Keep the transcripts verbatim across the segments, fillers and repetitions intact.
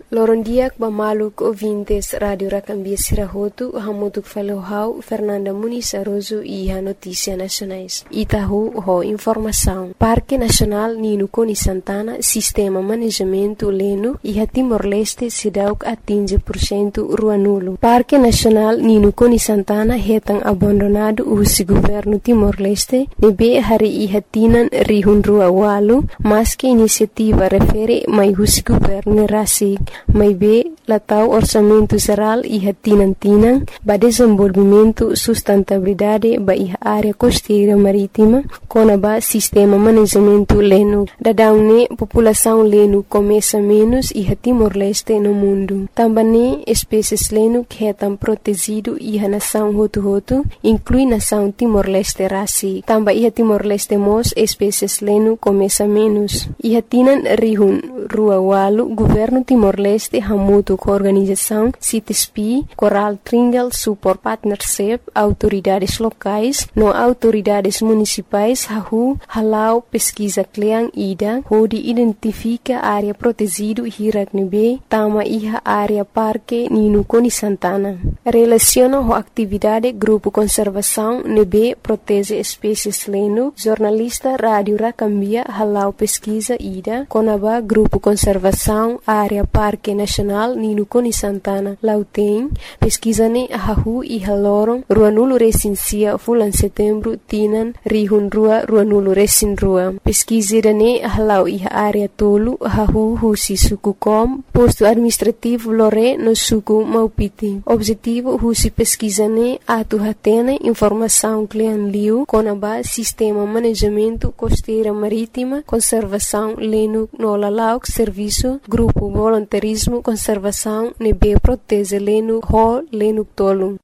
Loron diak ba maluk ouvintes Radio Racambia Sirahotu, hamutuk falohau Fernanda Muniz Aroso e a Notícia Nacionais. Itahu ho informação. Parque Nacional Nino Coni Santana, Sistema Manejamento Leno e a Timor-Leste Sidauk atinge por cento rua nulo. Parque Nacional Nino Coni Santana retang abandonado o governo Timor-Leste, nebe hari e hatinan rihun rua walu, mas que iniciativa refere mai husi governo rasig, mai be latau orçamento geral e hatinan-tinan ba desenvolvimento sustentabilidade ba iha área costeira marítima, kona ba sistema manejamento leno. Dadaune população leno começa menos e Timor-Leste no mundo. Também espécies leno que retam protegido e a nação hotu-hotu, inclui nação Timor-Leste rasig. Também iha Timor-Leste mos espécies leno começa menos. Iha tinan rihun rua walu, governo Timor-Leste hamutu com organização C I T S P, Coral Triangle Support Partnership, autoridades locais, no autoridades municipais, hahu halau pesquisa kleang ida, hodi identifica área protegido hiraknebe, tama iha área parque Nino Coni Santana. Relaciona ho atividade grupo conservação nebe protege espécies leno, jornalista Rádio Racambia halau pesquisa ida, konaba grupo conservação área Parque Nacional Nino Coni Santana. Lauteng, pesquisane hahu e haloron, rua nulo recensia fulan setembro tinan rihun rua rua nulo recin rua. Pesquisirane halau iha área tolu hahu husi suku kom, posto administrativo lore no suku Maupiti. Objetivo husi pesquisane atu hatene informação klean liu, konaba sistema manejamento costeira marítima, conservação leno no lalauk serviço, grupo voluntarismo conservação nebe protege leno ho leno tolu.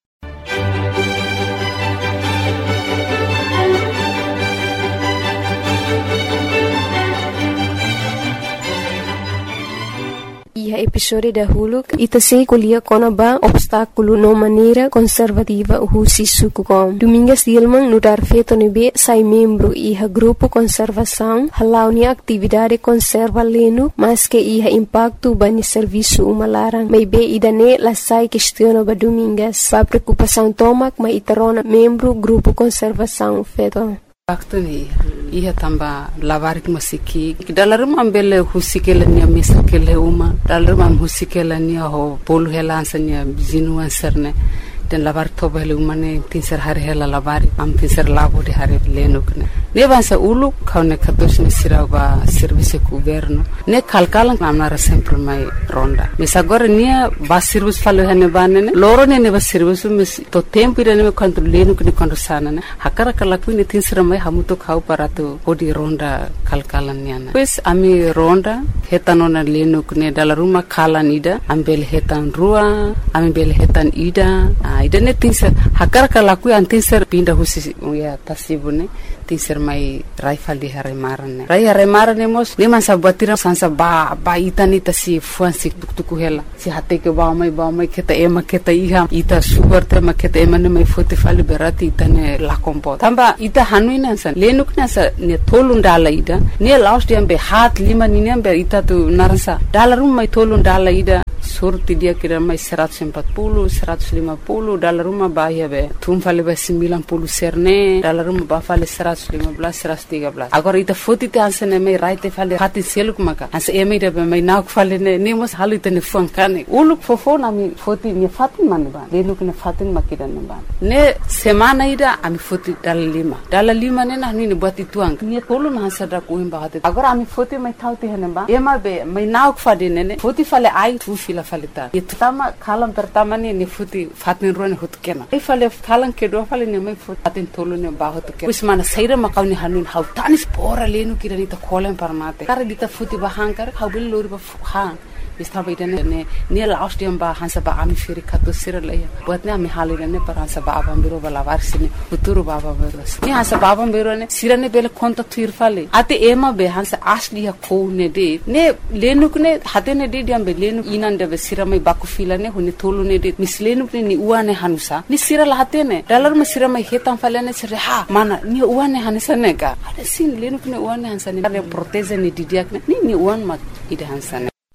Iha episode dahulu ita se kuliah kona ba obstáculo no maneira conservativa husi suku kom. Domingas Dilmang nudar feto nebe sai membro iha grupo conservação halau ni atividade conserva leno, mas que iha impacto bani serviço umalarang. Maybe idane la sai questiona ba domingas. Ba preocupação tomak ma itarona membro grupo conservação feto. Waktu ni ia tamba lavarik masiki dalam ambele husikela nia mesakele uma dalam am husikela nia ho polu helansanya bizinuan serne den lavar tobele umane tinser hari hela lavari am tinser labo de hari lenukne ne vansa ulu kaune katos ni siraba serviço governo ne kalkalan amnara sempre mai ronda mes agora nia ba serviço falo hene banene loro ne ne ba serviço mes to tempo ire ne quanto lenukne quando sana ne hakara kala kuine tinser mai hamuto khau parato odi ronda kalkalan niana pues ami ronda hetanona lenukne dala ruma kalan ida ambel hetan rua ambel hetan ida ida ne tinser hakara kala ku antinser pinda husi ya tasibune tinser mai raifal di hare marane rai hare marane mos ne man sabatira sansa ba ba itani tasi fuansi tuktuku hela si hate ke ba mai ba mai keta ema keta iha ita sugar te maketa ema ne mai fote fali berati itane la kompo tamba ita hanuina san lenukna sa ne tolun dala ida ne last yambe hat lima ni yambe ita tu naransa dala rum mai tolun dala ida surti dia kira mai seratus empat puluh seratus lima puluh dalam rumah bahaya be tum fale be sembilan puluh serne dalam rumah bah fale seratus lima belas seratus tiga belas agora ita foto te ansene mai raite fale hati seluk maka anse eme ida be mai nak fale ne ne mos halu ite ne funkane uluk fofo na mi foto ni fatin man ba lenuk ne fatin makida ne ba ne semana ida ami foto dalam lima dalam lima ne na ni buat ituang ni tolu na sada ko imba hate agora ami foto mai thauti hene ba ema be mai nak fade ne foto fale ai tu fila falita itu tama kalam pertama ni ni futi fatin rone hut kena ai fale kalam kedua fale ni mai fut fatin tolu ne ba hut kena wis mana saira makau ni hanun hau tanis pora lenu kira ni ta kolen parmate kare dita futi ba hankar hau bil lori ba ha istaba idane ne ne last yam ba hansa ba ami firi kato siralaya buat ne ami halira ne par hansa ba abam biro bala varsine futuro baba beros ni hansa ba abam biro ne sirane bele konta tuir fale ate ema be hansa asli ha ko ne de ne lenuk ne hate ne de diam be lenuk inan de be siramai baku fila ne hune tolu ne de mislenuk ne ni uane hanusa ni sirala hate ne dalar ma siramai hetam fale ne sire ha mana ni uane hansa ne ka ade sin lenuk ne uane hansa ne proteze ne didiak ne ni ni uan mat ide hansa ne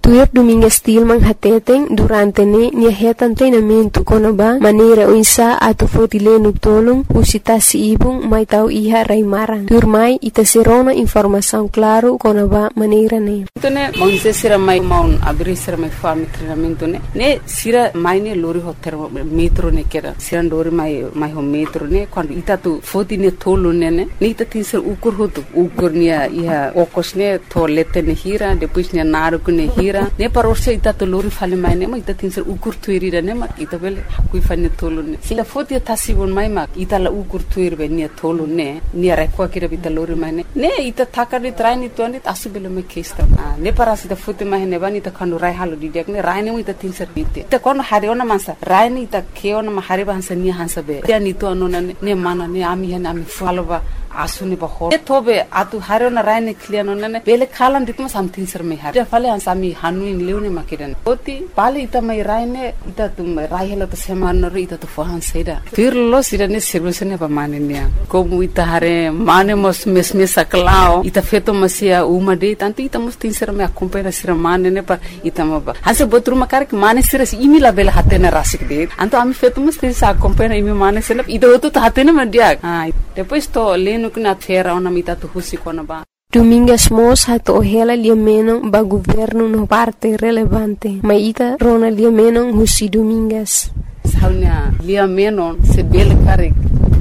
Tuir Domingas Tilman hateteng durante ne nia hetan treinamento konaba maneira uinsa atu fotile tolong usita si ibung mai tau iha raimarang. Tuir mai ita serona informação claro konaba maneira ne. Itu ne mau sira mai mau abrir sira mai farm treinamento ne ne sira mai ne lori hotel metro ne kera sira lori mai mai ho metro ne quando ita tu fotine tolu ne ne ne ita tin sir ukur hotu ukur nia iha okos ne toilette ne hira depois ne naru ne hira ne parorse ita to lori fale mai ne ma ita tin sir ukur tuiri ne ma ita bele kui fane tolu ne sila foti tasi bon mai ma ita la ukur tuiri be nia tolu ne nia rekwa kira bita lori mai ne ne ita takari traini to ne asu bele me kesta ne parasi ita foti mai ne bani ita kanu rai halu di nek ne rai ne ita tin sir bite ita kono hari ona mansa rai ne ita keona ma hari bansa nia hansa be ya ni to anona ne mana ne ami hen ami faloba asuni baho e tobe atu harona raine kliano nene bele khalam ditma something sir me har fale han sami hanu in leune makidan oti pale ita mai raine ita tum rai hela to seman no ita to fohan seida fir lo sirane sirusene ba manenia como ita hare mane mos mes mes saklao ita feto masia uma de tanto ita mos tin sir me acompanha sir mane ne pa ita ma ba hanse botru makar ke mane sir imi la bele hatena rasik de anto ami feto mos tin sa acompanha imi mane sir ita otu to hatena ma dia ah depois to leno na fera ona mita tu husi kona ba. Domingas Mos hat ohela liameno ba governo no parte relevante. Maita rona liameno husi Domingas. Saunya liameno se bele karik.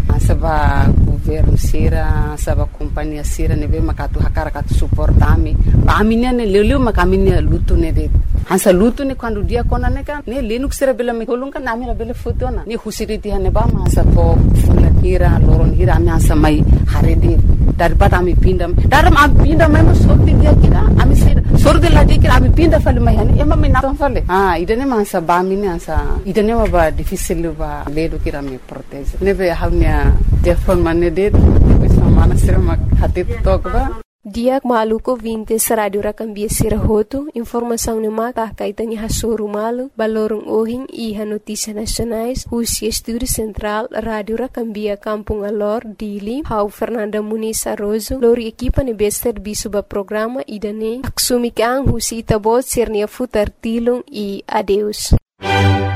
Asaba governo sira, asaba companhia sira nebe makatu hakara katu suportami. Ba aminia ne leleu makaminia lutu ne de. Hansa lutu ne quando dia kona ne kan ne lenuk sira bela me holunga nami la bela fotona. Ne husiriti hane ba ma sa to fula hira loron hira ami hansa mai harede daripada ami pindam. Daram ami pindam mai sorti dia kira ami sira sorti la dia kira ami pinda fale mai hane ema me na fale. Ah idane ma hansa ba mine hansa idane ma ba difficile ba ledo kira me protege. Nebe havnya telefon mane de bisa mana sira mak hatit tok ba. Diak maluko vintes Radio Rakambia Sirahoto, informação ne mata kaitani hasuru malu, balorong ohing iha notícia nacionais, Husi Estúdio Central, Radio Rakambia Kampung Alor, Dili, Hau Fernanda Muniz Arrozo, lori equipa ne bester bisuba programa idane, aksumi kang Husi itabot sirnia futar tilong e adeus.